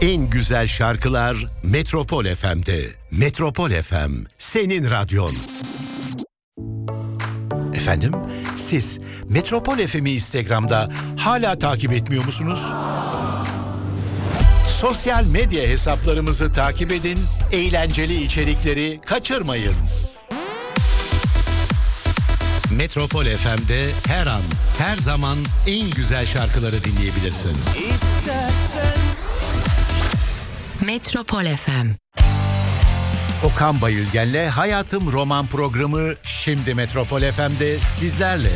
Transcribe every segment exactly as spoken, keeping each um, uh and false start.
En güzel şarkılar Metropol F M'de. Metropol F M, senin radyon. Efendim, siz Metropol F M'i Instagram'da hala takip etmiyor musunuz? Sosyal medya hesaplarımızı takip edin, eğlenceli içerikleri kaçırmayın. Metropol F M'de her an, her zaman en güzel şarkıları dinleyebilirsin. İstersen... Metropol F M. Okan Bayülgen'le Hayatım Roman programı şimdi Metropol F M'de sizlerle.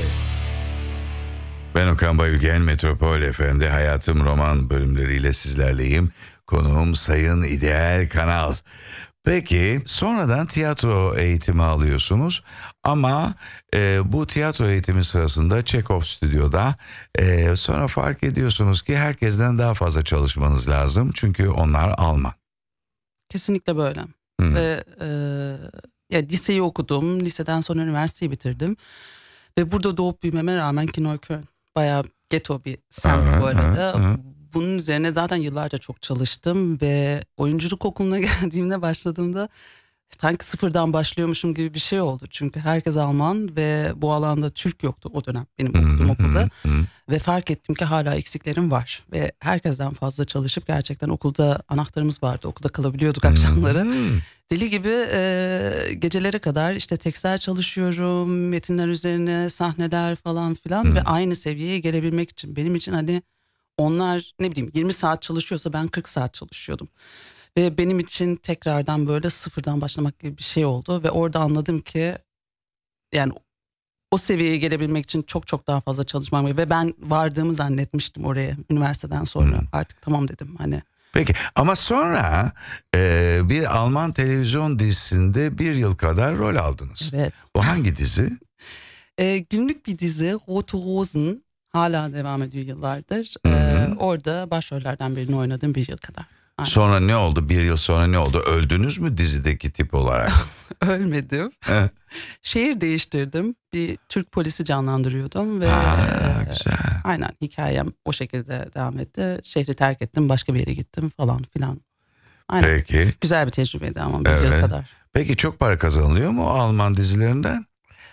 Ben Okan Bayülgen, Metropol F M'de Hayatım Roman bölümleriyle sizlerleyim. Konuğum Sayın İdeal Kanal. Peki sonradan tiyatro eğitimi alıyorsunuz ama e, bu tiyatro eğitimi sırasında Çekhov Stüdyo'da e, sonra fark ediyorsunuz ki herkesten daha fazla çalışmanız lazım çünkü onlar Alman. Kesinlikle böyle. Hı. Ve e, ya liseyi okudum, liseden sonra üniversiteyi bitirdim ve burada doğup büyümeme rağmen ki Neukölln bayağı ghetto bir semt Hı, bu arada. hı, hı. Bunun üzerine zaten yıllarca çok çalıştım ve oyunculuk okuluna geldiğimde başladığımda sanki sıfırdan başlıyormuşum gibi bir şey oldu. Çünkü herkes Alman ve bu alanda Türk yoktu o dönem benim okuduğum okulda. Ve fark ettim ki hala eksiklerim var. Ve herkesten fazla çalışıp gerçekten okulda anahtarımız vardı. Okulda kalabiliyorduk akşamları. Deli gibi e, gecelere kadar işte tekstler çalışıyorum, metinler üzerine sahneler falan filan. Ve aynı seviyeye gelebilmek için benim için hani onlar ne bileyim yirmi saat çalışıyorsa ben kırk saat çalışıyordum. Ve benim için tekrardan böyle sıfırdan başlamak gibi bir şey oldu. Ve orada anladım ki yani o seviyeye gelebilmek için çok çok daha fazla çalışmam gerekiyor. Ve ben vardığımı zannetmiştim oraya üniversiteden sonra. Hmm. Artık tamam dedim hani. Peki ama sonra e, bir Alman televizyon dizisinde bir yıl kadar rol aldınız. Evet. Bu hangi dizi? e, günlük bir dizi Rote Rosen hala devam ediyor yıllardır. E, orada başrollerden birini oynadım bir yıl kadar. Aynen. Sonra ne oldu? Bir yıl sonra ne oldu? Öldünüz mü dizideki tip olarak? Ölmedim. Şehir değiştirdim. Bir Türk polisi canlandırıyordum ve ha, güzel. E, aynen hikayem o şekilde devam etti. Şehri terk ettim, başka bir yere gittim falan filan. Aynen. Peki. Güzel bir tecrübeydi ama bir evet. yıl kadar. Peki çok para kazanılıyor mu Alman dizilerinden?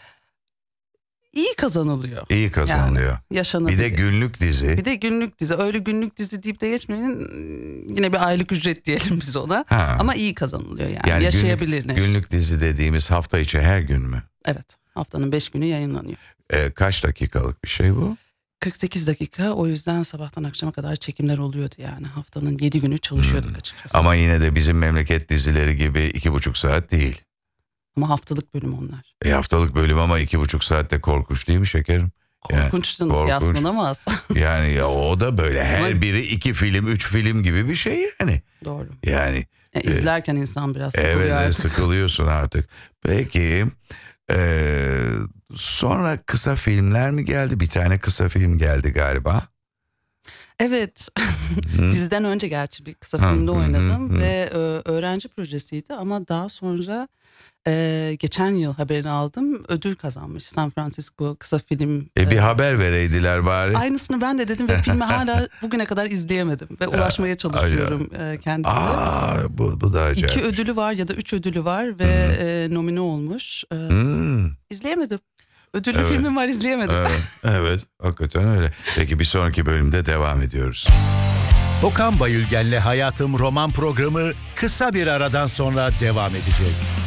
İyi kazanılıyor. İyi kazanılıyor. Yani yaşanabilir. Bir de günlük dizi. Bir de günlük dizi. Öyle günlük dizi deyip de geçmeyin. Yine bir aylık ücret diyelim biz ona. Ha. Ama iyi kazanılıyor yani. yani yaşayabilir. Günlük, günlük dizi dediğimiz hafta içi her gün mü? Evet. Haftanın beş günü yayınlanıyor. Ee, kaç dakikalık bir şey bu? kırk sekiz dakika. O yüzden sabahtan akşama kadar çekimler oluyordu yani. Haftanın yedi günü çalışıyorduk hmm. açıkçası. Ama yine de bizim memleket dizileri gibi iki buçuk saat değil. Ama haftalık bölüm onlar. E haftalık bölüm ama iki buçuk saatte korkunç değil mi şekerim? Korkunçtun yani, yaslanamaz. Yani ya o da böyle her biri iki film, üç film gibi bir şey yani. Doğru. Yani. yani izlerken e, insan biraz sıkılıyor evet, artık. sıkılıyorsun artık. Peki e, sonra kısa filmler mi geldi? Bir tane kısa film geldi galiba. Evet. Diziden önce gerçi bir kısa filmde oynadım ve e, öğrenci projesiydi ama daha sonra e, geçen yıl haberini aldım, ödül kazanmış San Francisco kısa film. E bir e, haber vereydiler bari. Aynısını ben de dedim ve filmi hala bugüne kadar izleyemedim ve ulaşmaya çalışıyorum e, kendime. Aa, bu, bu da acayip. İki ödülü var ya da üç ödülü var ve e, nomine olmuş. E, hmm. İzleyemedim. Ödüllü evet. filmim var, izleyemedim. Evet, evet, hakikaten öyle. Peki bir sonraki bölümde devam ediyoruz. Okan Bayülgen'le Hayatım Roman programı kısa bir aradan sonra devam edecek.